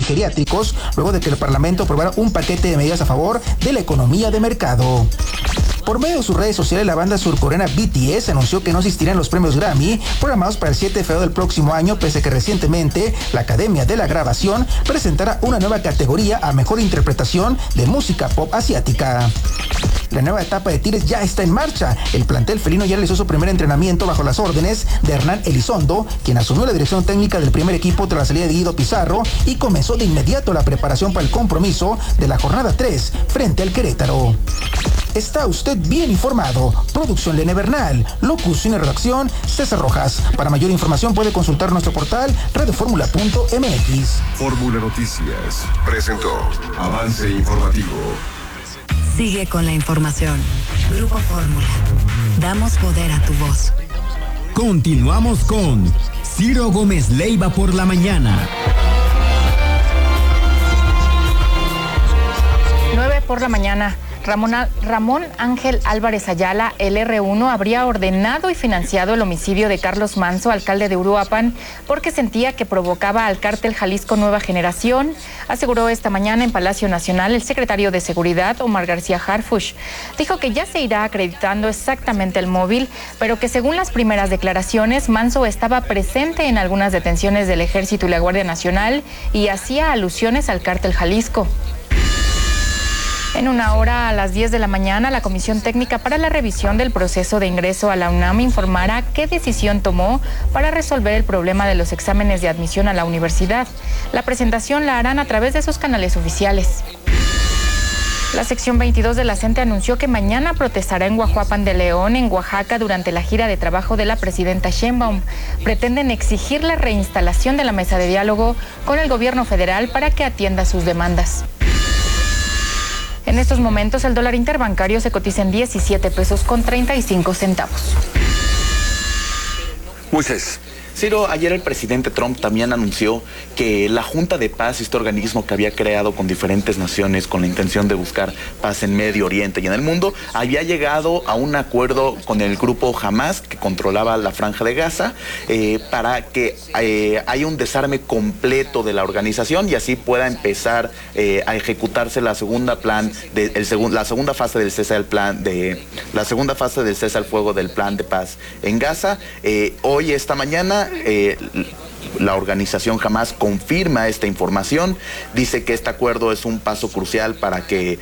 geriátricos, luego de que el Parlamento aprobara un paquete de medidas a favor de la economía de mercado. Por medio de sus redes sociales, la banda surcoreana BTS anunció que no asistirán a los premios Grammy programados para el 7 de febrero del próximo año, pese a que recientemente la Academia de la Grabación presentará una nueva categoría a mejor interpretación de música pop asiática. La nueva etapa de Tigres ya está en marcha. El plantel felino ya realizó su primer entrenamiento bajo las órdenes de Hernán Elizondo, quien asumió la dirección técnica del primer equipo tras la salida de Guido Pizarro y comenzó de inmediato la preparación para el compromiso de la jornada 3 frente al Querétaro. Está usted bien informado. Producción Lene Bernal. Locución y redacción César Rojas. Para mayor información puede consultar nuestro portal radioformula.mx. Fórmula Noticias presentó Avance Informativo. Sigue con la información. Grupo Fórmula. Damos poder a tu voz. Continuamos con Ciro Gómez Leiva por la mañana. 9 por la mañana. Ramón Ángel Álvarez Ayala, el R1, habría ordenado y financiado el homicidio de Carlos Manzo, alcalde de Uruapan, porque sentía que provocaba al cártel Jalisco Nueva Generación, aseguró esta mañana en Palacio Nacional el secretario de Seguridad, Omar García Harfuch. Dijo que ya se irá acreditando exactamente el móvil, pero que según las primeras declaraciones, Manzo estaba presente en algunas detenciones del Ejército y la Guardia Nacional y hacía alusiones al cártel Jalisco. En una hora, a las 10 de la mañana, la Comisión Técnica para la Revisión del Proceso de Ingreso a la UNAM informará qué decisión tomó para resolver el problema de los exámenes de admisión a la universidad. La presentación la harán a través de sus canales oficiales. La sección 22 de la CENTE anunció que mañana protestará en Guajuapan de León, en Oaxaca, durante la gira de trabajo de la presidenta Sheinbaum. Pretenden exigir la reinstalación de la mesa de diálogo con el gobierno federal para que atienda sus demandas. En estos momentos, el dólar interbancario se cotiza en 17 pesos con 35 centavos. Moisés. Ciro, ayer el presidente Trump también anunció que la Junta de Paz, este organismo que había creado con diferentes naciones con la intención de buscar paz en Medio Oriente y en el mundo, había llegado a un acuerdo con el grupo Hamas, que controlaba la Franja de Gaza, para que haya un desarme completo de la organización y así pueda empezar a ejecutarse la segunda fase del cese al fuego del plan de paz en Gaza. Hoy, esta mañana, la organización Hamas confirma esta información, dice que este acuerdo es un paso crucial para que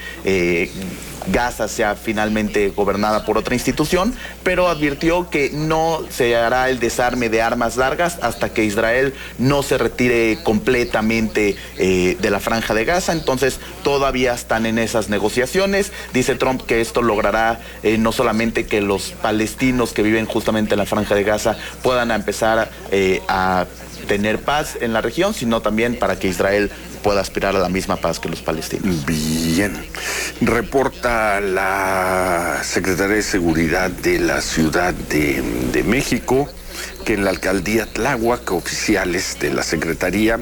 Gaza sea finalmente gobernada por otra institución, pero advirtió que no se hará el desarme de armas largas hasta que Israel no se retire completamente de la Franja de Gaza. Entonces todavía están en esas negociaciones. Dice Trump que esto logrará no solamente que los palestinos que viven justamente en la Franja de Gaza puedan empezar a tener paz en la región, sino también para que Israel pueda aspirar a la misma paz que los palestinos. Bien. Reporta la Secretaría de Seguridad de la Ciudad de México que en la alcaldía Tláhuac, oficiales de la Secretaría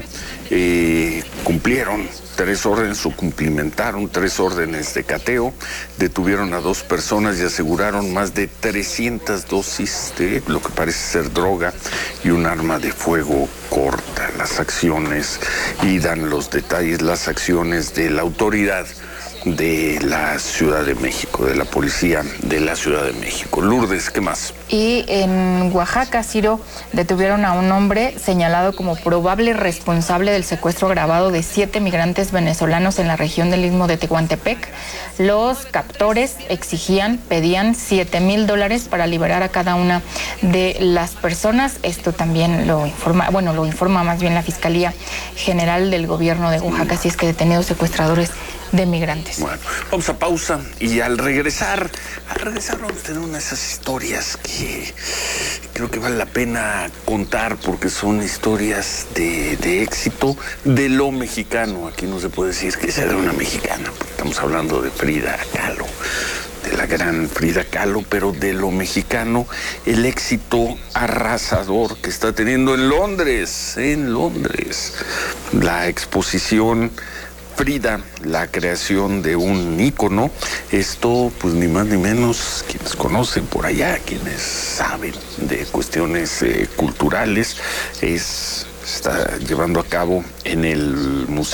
cumplieron 3 órdenes o cumplimentaron 3 órdenes de cateo, detuvieron a 2 personas y aseguraron más de 300 dosis de lo que parece ser droga y un arma de fuego corta. Las acciones, y dan los detalles, las acciones de la autoridad de la Ciudad de México, de la policía de la Ciudad de México. Lourdes, ¿qué más? Y en Oaxaca, Ciro, detuvieron a un hombre señalado como probable responsable del secuestro agravado de 7 migrantes venezolanos en la región del Istmo de Tehuantepec. Los captores pedían $7,000 para liberar a cada una de las personas. Esto también lo informa más bien la Fiscalía General del Gobierno de Oaxaca, si es que detenidos secuestradores de migrantes. Bueno, vamos a pausa y al regresar vamos a tener una de esas historias que creo que vale la pena contar porque son historias de éxito de lo mexicano. Aquí no se puede decir que sea de una mexicana, porque estamos hablando de Frida Kahlo, de la gran Frida Kahlo, pero de lo mexicano, el éxito arrasador que está teniendo en Londres, la exposición Frida, la creación de un ícono. Esto, pues ni más ni menos, quienes conocen por allá, quienes saben de cuestiones culturales, está llevando a cabo en el Museo